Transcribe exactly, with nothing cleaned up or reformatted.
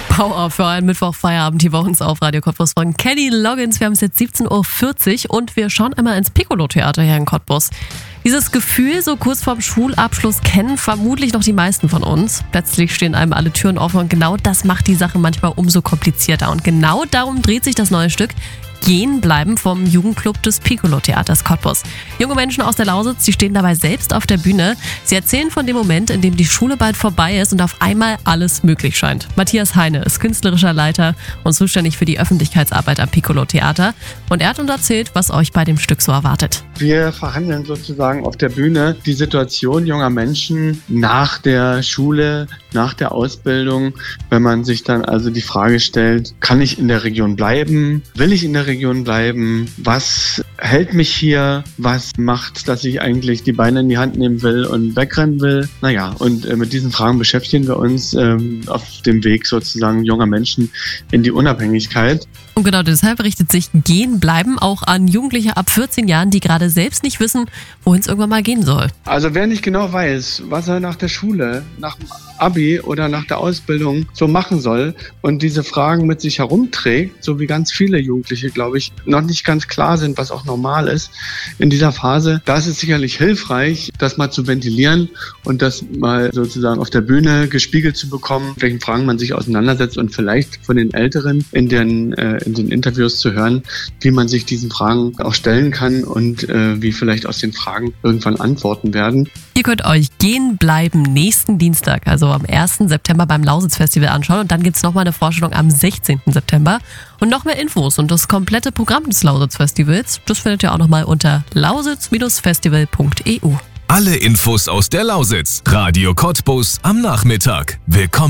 Power für einen Mittwoch-Feierabend hier bei uns auf Radio Cottbus von Kenny Loggins. Wir haben es jetzt siebzehn Uhr vierzig und wir schauen einmal ins Piccolo-Theater hier in Cottbus. Dieses Gefühl, so kurz vorm Schulabschluss, kennen vermutlich noch die meisten von uns. Plötzlich stehen einem alle Türen offen und genau das macht die Sache manchmal umso komplizierter. Und genau darum dreht sich das neue Stück Gehen bleiben vom Jugendclub des Piccolo-Theaters Cottbus. Junge Menschen aus der Lausitz, die stehen dabei selbst auf der Bühne. Sie erzählen von dem Moment, in dem die Schule bald vorbei ist und auf einmal alles möglich scheint. Matthias Heine ist künstlerischer Leiter und zuständig für die Öffentlichkeitsarbeit am Piccolo-Theater. Und er hat uns erzählt, was euch bei dem Stück so erwartet. Wir verhandeln sozusagen auf der Bühne die Situation junger Menschen nach der Schule, nach der Ausbildung, wenn man sich dann also die Frage stellt, kann ich in der Region bleiben? Will ich in der Region bleiben? Was hält mich hier? Was macht, dass ich eigentlich die Beine in die Hand nehmen will und wegrennen will? Naja, und äh, mit diesen Fragen beschäftigen wir uns ähm, auf dem Weg sozusagen junger Menschen in die Unabhängigkeit. Und genau deshalb richtet sich Gehen bleiben auch an Jugendliche ab vierzehn Jahren, die gerade selbst nicht wissen, wohin es irgendwann mal gehen soll. Also wer nicht genau weiß, was er nach der Schule, nach dem Abi oder nach der Ausbildung so machen soll und diese Fragen mit sich herumträgt, so wie ganz viele Jugendliche, glaube ich, noch nicht ganz klar sind, was auch normal ist in dieser Phase, da ist es sicherlich hilfreich, das mal zu ventilieren und das mal sozusagen auf der Bühne gespiegelt zu bekommen, mit welchen Fragen man sich auseinandersetzt und vielleicht von den Älteren in den, äh, in den Interviews zu hören, wie man sich diesen Fragen auch stellen kann und äh, wie vielleicht aus den Fragen irgendwann Antworten werden. Ihr könnt euch Gehen bleiben nächsten Dienstag, also am ersten September beim Lausitz-Festival anschauen und dann gibt es nochmal eine Vorstellung am sechzehnten September. Und noch mehr Infos und das komplette Programm des Lausitz-Festivals, das findet ihr auch nochmal unter lausitz festival punkt e u. Alle Infos aus der Lausitz. Radio Cottbus am Nachmittag. Willkommen.